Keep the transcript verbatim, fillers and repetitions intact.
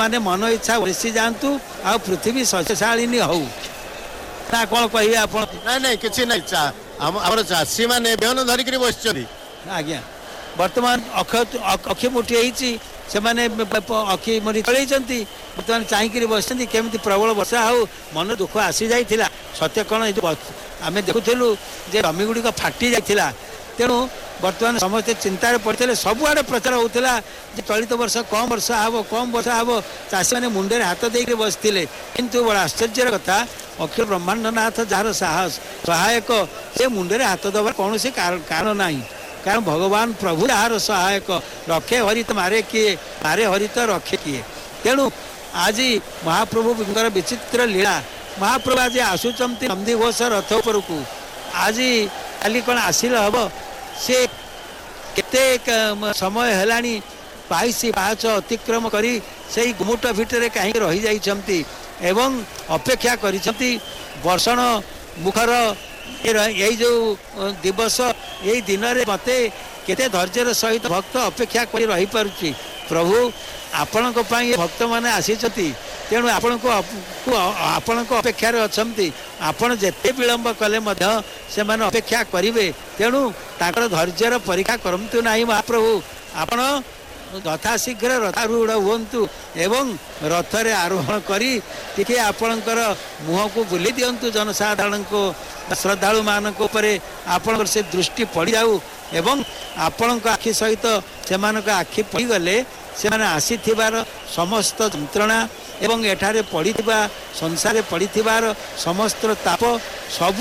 माने मन इच्छा बसी जातु आ पृथ्वी शस्यशालिनी हौ ना कौन कहे आप ना ना कि ना चाषी मैंने बेहन धरिक बस आज्ञा बर्तमान अक्ष अक्षी मुठी होती से माने अखि मुठी चलती बर्तमान चाहिए बस केमी प्रबल वर्षा हो मन दुख आसी जाइला सत्य कौन आम देखुलु जमी गुड़िक फाटी जाइला तेणु बर्तमान समस्ते चिंतार पड़ते सबुआड़े प्रचार होता चलित वर्ष कम वर्षा हे कम वर्षा हे चाषी मैंने मुंडे हाथ देकर बसते किंतु बड़ा आश्चर्य कथा अखिल ब्रह्मांडनाथ जार साहस सहायक से मुंडे हाथ दबार कौन से कारण ना कारण भगवान प्रभु जार सहायक रखे हरित मारे किए मारे हरित रखे किए तेणु आज महाप्रभु विचित्र लीला महाप्रभु आज आसुचंती नंदी घोष रथ उपर को आज काली कौन आसिल हम से केते समय हेलानी बाईस पाँच अतिक्रम करी से गुमुट भितर कहीं रही जाइछंती एवं अपेक्षा करिछंती वर्षण मुखर यही जो दिवस यही दिन में मते केते धैर्यर सहित भक्त अपेक्षा कर रही पारुची प्रभु आपण भक्त मैंने आसी तेणु आपण को आपण को अपेक्षार अच्छा आपण जिते विलंब कले से माने अपेक्षा करेंगे तेणु ताकर धैर्यर परीक्षा करतु ना महाप्रभु आपण यथाशीघ्र रथारूढ़ हुंतु एवं रथरे आरोहण करी टिके आपणकर मुह को बुली दिंतु जनसाधारण को श्रद्धालु मान आपण से दृष्टि पड़ जाऊ एवं आपण आखि सहित से आखि पड़गले से माने आसी समस्त जंत्रणा एवं एठारे पड़ी संसार पड़ी समस्त ताप सब